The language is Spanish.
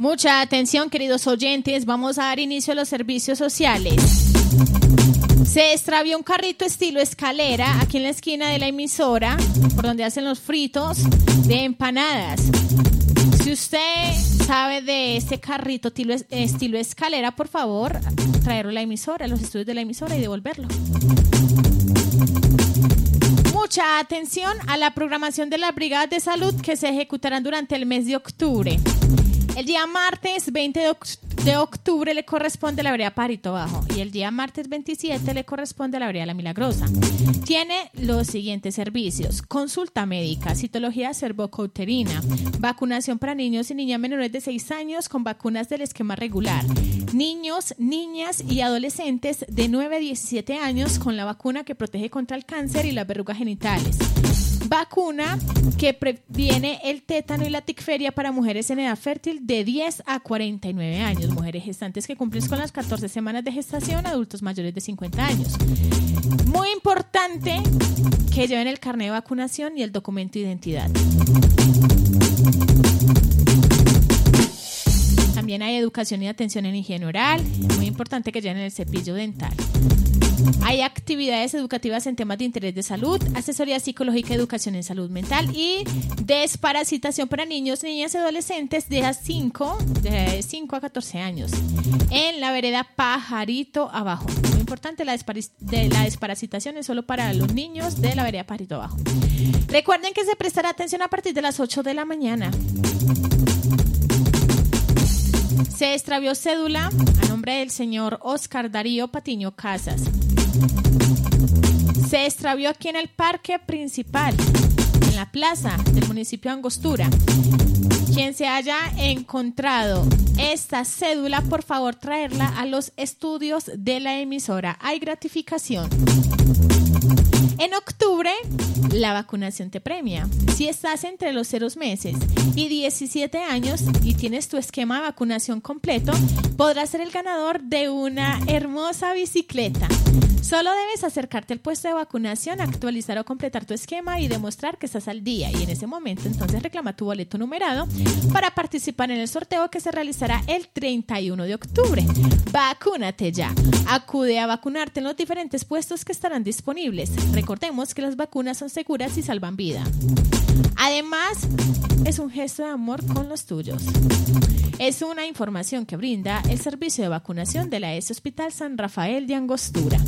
Mucha atención, queridos oyentes, vamos a dar inicio a los servicios sociales. Se extravió un carrito estilo escalera aquí en la esquina de la emisora, por donde hacen los fritos de empanadas. Si usted sabe de este carrito estilo escalera, por favor, traerlo a la emisora, a los estudios de la emisora y devolverlo. Mucha atención a la programación de las brigadas de salud que se ejecutarán durante el mes de octubre. El día martes 20 de octubre le corresponde a la vereda Pajarito Bajo y el día martes 27 le corresponde a la vereda La Milagrosa. Tiene los siguientes servicios: consulta médica, citología cervicouterina, vacunación para niños y niñas menores de 6 años con vacunas del esquema regular, niños, niñas y adolescentes de 9 a 17 años con la vacuna que protege contra el cáncer y las verrugas genitales, vacuna que previene el tétano y la ticferia para mujeres en edad fértil de 10 a 49 años, mujeres gestantes que cumplen con las 14 semanas de gestación, adultos mayores de 50 años. Muy importante que lleven el carnet de vacunación y el documento de identidad. También hay educación y atención en higiene oral. Muy importante que lleven el cepillo dental. Hay actividades educativas en temas de interés de salud, asesoría psicológica, educación en salud mental y desparasitación para niños, niñas y adolescentes de 5 a 14 años en la vereda Pajarito Abajo. Muy importante, la desparasitación es solo para los niños de la vereda Pajarito Abajo. Recuerden que se prestará atención a partir de las 8 de la mañana. Se extravió cédula a nombre del señor Oscar Darío Patiño Casas. Se extravió aquí en el parque principal, en la plaza del municipio de Angostura. Quien se haya encontrado esta cédula, por favor traerla a los estudios de la emisora. Hay gratificación. En octubre, la vacunación te premia. Si estás entre los 0 meses y 17 años y tienes tu esquema de vacunación completo, podrás ser el ganador de una hermosa bicicleta. Solo debes acercarte al puesto de vacunación, actualizar o completar tu esquema y demostrar que estás al día. Y en ese momento, entonces, reclama tu boleto numerado para participar en el sorteo que se realizará el 31 de octubre. Vacúnate ya. Acude a vacunarte en los diferentes puestos que estarán disponibles. Recordemos que las vacunas son seguras y salvan vida. Además, es un gesto de amor con los tuyos. Es una información que brinda el servicio de vacunación de la ES Hospital San Rafael de Angostura.